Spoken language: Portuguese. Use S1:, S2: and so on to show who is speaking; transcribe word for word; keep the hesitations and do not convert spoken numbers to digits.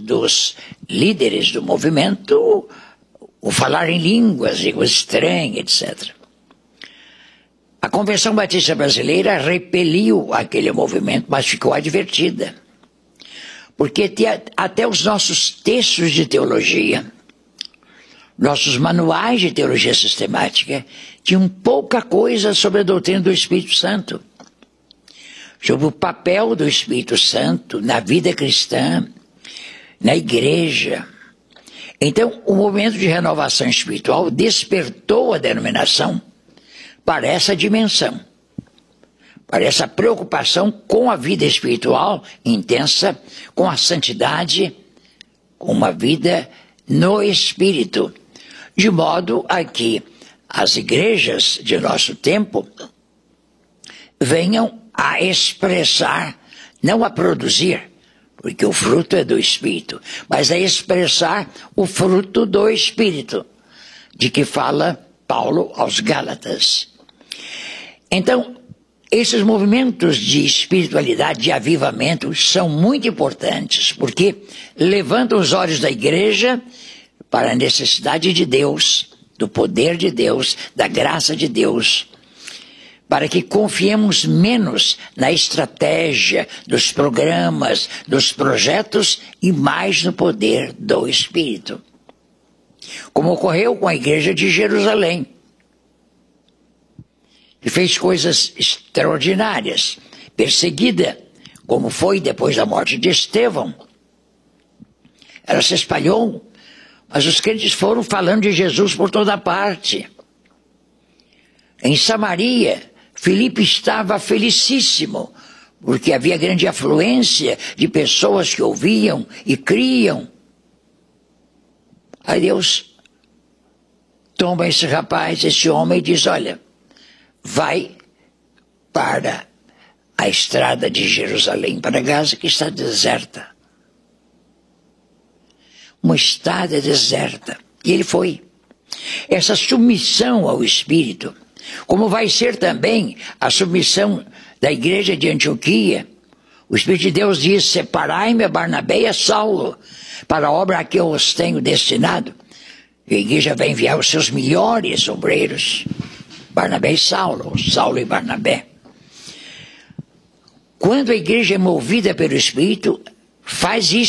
S1: dos líderes do movimento o falar em línguas, língua estranha, etcétera. A Convenção Batista Brasileira repeliu aquele movimento, mas ficou advertida. Porque até os nossos textos de teologia, nossos manuais de teologia sistemática, tinham pouca coisa sobre a doutrina do Espírito Santo, sobre o papel do Espírito Santo na vida cristã, na igreja. Então, o movimento de renovação espiritual despertou a denominação para essa dimensão, para essa preocupação com a vida espiritual intensa, com a santidade, com uma vida no Espírito, de modo a que as igrejas de nosso tempo venham a expressar, não a produzir, porque o fruto é do Espírito, mas a expressar o fruto do Espírito, de que fala Paulo aos Gálatas. Então, esses movimentos de espiritualidade, de avivamento, são muito importantes, porque levantam os olhos da igreja para a necessidade de Deus, do poder de Deus, da graça de Deus, para que confiemos menos na estratégia dos programas, dos projetos e mais no poder do Espírito. Como ocorreu com a igreja de Jerusalém, que fez coisas extraordinárias, perseguida, como foi depois da morte de Estevão. Ela se espalhou, mas os crentes foram falando de Jesus por toda parte. Em Samaria, Filipe estava felicíssimo, porque havia grande afluência de pessoas que ouviam e criam. Aí Deus toma esse rapaz, esse homem, e diz, olha, vai para a estrada de Jerusalém para Gaza, que está deserta. Uma estrada deserta. E ele foi. Essa submissão ao Espírito, como vai ser também a submissão da igreja de Antioquia, o Espírito de Deus diz, separai-me a Barnabé e a Saulo, para a obra a que eu os tenho destinado. E a igreja vai enviar os seus melhores obreiros, Barnabé e Saulo, Saulo e Barnabé. Quando a igreja é movida pelo Espírito, faz isso.